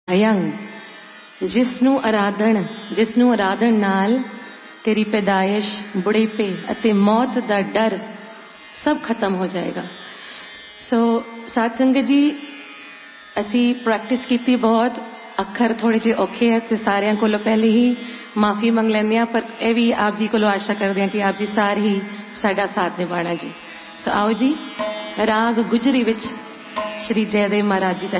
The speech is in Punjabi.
ਅਯੰ ਜਿਸਨੂੰ ਆਰਾਧਨ ਨਾਲ ਤੇਰੀ ਪੈਦਾਇਸ਼, ਬੁਢੇਪੇ ਅਤੇ ਮੌਤ ਦਾ ਡਰ ਸਭ ਖਤਮ ਹੋ ਜਾਏਗਾ। ਸੋ ਸਾਧ ਸੰਗਤ ਜੀ, ਅਸੀਂ ਪ੍ਰੈਕਟਿਸ ਕੀਤੀ ਬਹੁਤ, ਅੱਖਰ ਥੋੜੇ ਜਿਹੇ ਔਖੇ ਹੈ ਤੇ ਸਾਰਿਆਂ ਕੋਲੋਂ ਪਹਿਲੇ ਹੀ ਮਾਫੀ ਮੰਗ ਲੈਂਦੇ ਹਾਂ, ਪਰ ਇਹ ਵੀ ਆਪ ਜੀ ਕੋਲੋਂ ਆਸ਼ਾ ਕਰਦੇ ਹਾਂ ਕਿ ਆਪ ਜੀ ਸਾਰੇ ਹੀ ਸਾਡਾ ਸਾਥ ਨਿਭਾਣਾ ਜੀ। ਸੋ ਆਓ ਜੀ, ਰਾਗ ਗੁਜਰੀ ਵਿੱਚ ਸ਼੍ਰੀ ਜੈਦੇਵ ਮਹਾਰਾਜ ਜੀ ਦਾ